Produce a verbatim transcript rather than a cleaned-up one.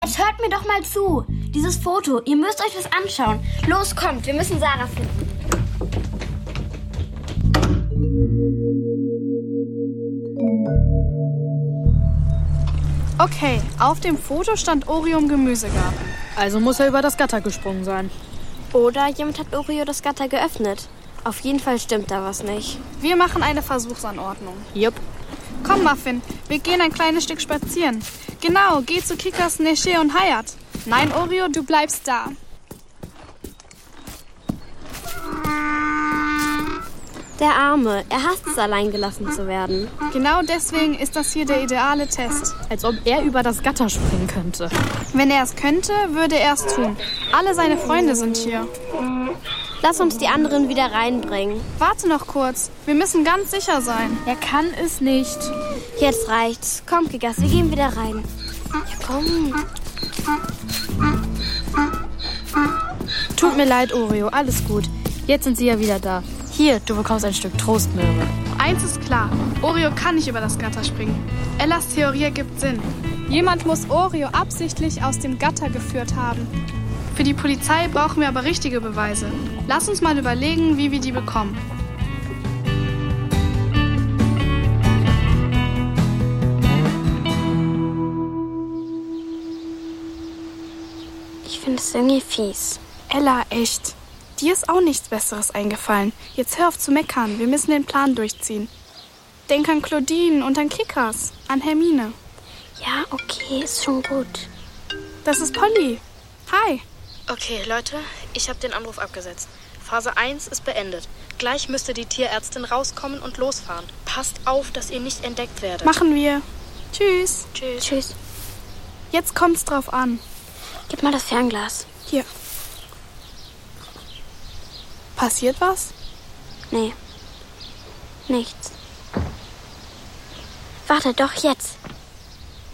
Jetzt hört mir doch mal zu. Dieses Foto, ihr müsst euch das anschauen. Los, kommt, wir müssen Sarah finden. Okay, auf dem Foto stand Oreo im Gemüsegarten. Also muss er über das Gatter gesprungen sein. Oder jemand hat Oreo das Gatter geöffnet. Auf jeden Fall stimmt da was nicht. Wir machen eine Versuchsanordnung. Jupp. Komm, Muffin, wir gehen ein kleines Stück spazieren. Genau, geh zu Kickers, Neşe und Hayat. Nein, Oreo, du bleibst da. Der Arme, er hasst es, allein gelassen zu werden. Genau deswegen ist das hier der ideale Test. Als ob er über das Gatter springen könnte. Wenn er es könnte, würde er es tun. Alle seine Freunde sind hier. Lass uns die anderen wieder reinbringen. Warte noch kurz. Wir müssen ganz sicher sein. Er kann es nicht. Jetzt reicht's. Komm, Kickers, wir gehen wieder rein. Ja, komm. Tut mir leid, Oreo. Alles gut. Jetzt sind sie ja wieder da. Hier, du bekommst ein Stück Trostmöhre. Eins ist klar. Oreo kann nicht über das Gatter springen. Ellas Theorie ergibt Sinn. Jemand muss Oreo absichtlich aus dem Gatter geführt haben. Für die Polizei brauchen wir aber richtige Beweise. Lass uns mal überlegen, wie wir die bekommen. Ich finde es irgendwie fies. Ella, echt. Dir ist auch nichts Besseres eingefallen. Jetzt hör auf zu meckern. Wir müssen den Plan durchziehen. Denk an Claudine und an Kickers. An Hermine. Ja, okay, ist schon gut. Das ist Polly. Hi. Okay, Leute, ich habe den Anruf abgesetzt. Phase eins ist beendet. Gleich müsste die Tierärztin rauskommen und losfahren. Passt auf, dass ihr nicht entdeckt werdet. Machen wir. Tschüss. Tschüss. Tschüss. Jetzt kommt's drauf an. Gib mal das Fernglas. Hier. Passiert was? Nee. Nichts. Warte, doch jetzt.